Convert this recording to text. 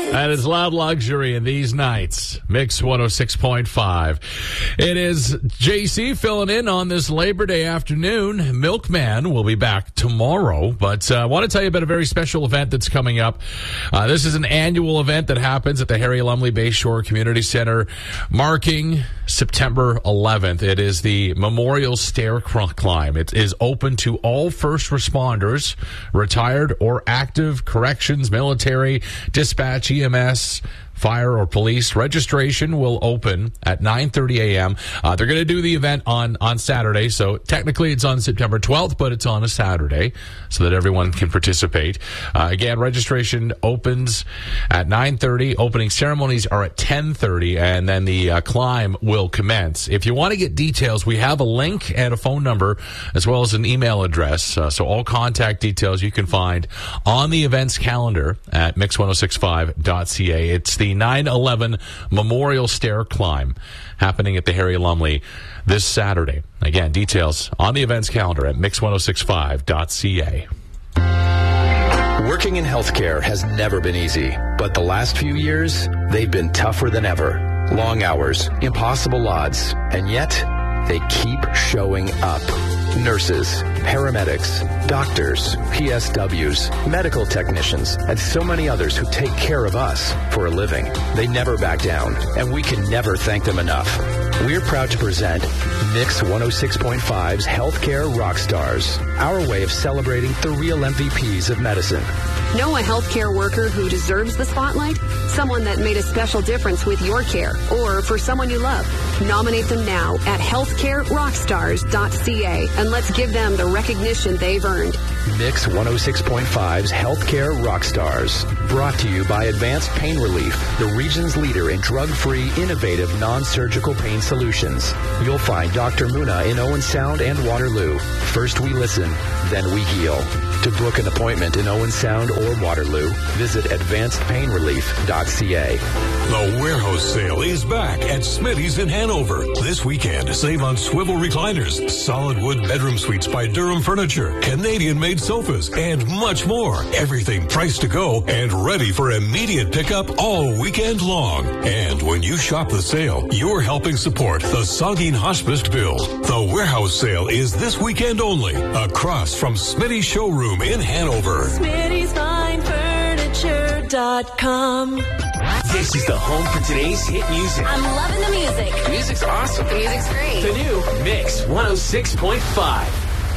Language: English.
That is Loud Luxury in these nights. Mix 106.5. It is JC filling in on this Labor Day afternoon. Milkman will be back tomorrow, but I want to tell you about a very special event that's coming up. This is an annual event that happens at the Harry Lumley Bayshore Community Center, marking September 11th. It is the Memorial Stair Climb. It is open to all first responders, retired or active, corrections, military, dispatch, EMS, fire or police. Registration will open at 9:30 a.m. They're going to do the event on Saturday, so technically it's on September 12th, but it's on a Saturday so that everyone can participate. Again, registration opens at 9:30. Opening ceremonies are at 10:30, and then the climb will commence. If you want to get details, we have a link and a phone number as well as an email address. So all contact details you can find on the events calendar at mix1065.ca. It's the 9/11 Memorial Stair Climb happening at the Harry Lumley this Saturday. Again, details on the events calendar at mix1065.ca. Working in healthcare has never been easy, but the last few years, they've been tougher than ever. Long hours, impossible odds, and yet they keep showing up. Nurses, paramedics, doctors, PSWs, medical technicians, and so many others who take care of us for a living. They never back down, and we can never thank them enough. We're proud to present Mix 106.5's Healthcare Rockstars, our way of celebrating the real MVPs of medicine. Know a healthcare worker who deserves the spotlight? Someone that made a special difference with your care, or for someone you love? Nominate them now at healthcarerockstars.ca, and let's give them the recognition they've earned. Mix 106.5's Healthcare Rockstars, brought to you by Advanced Pain Relief, the region's leader in drug-free, innovative, non-surgical pain solutions. You'll find Dr. Muna in Owen Sound and Waterloo. First we listen, then we heal. To book an appointment in Owen Sound or Waterloo, visit advancedpainrelief.ca. The warehouse sale is back at Smitty's in Hanover. This weekend, save on swivel recliners, solid wood bedroom suites by Durham Furniture, Canadian-made sofas, and much more. Everything priced to go and ready for immediate pickup all weekend long. And when you shop the sale, you're helping support the Saugeen Hospice build. The warehouse sale is this weekend only, across from Smitty's showroom in Hanover. Smitty'sFineFurniture.com. This is the home for today's hit music. I'm loving the music. The music's awesome. The music's great. The new Mix 106.5.